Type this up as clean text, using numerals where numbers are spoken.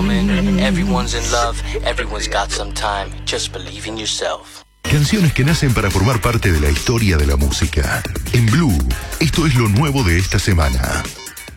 coming. Everyone's in love, everyone's got some time. Just believe in yourself. Canciones que nacen para formar parte de la historia de la música. En Blue, esto es lo nuevo de esta semana.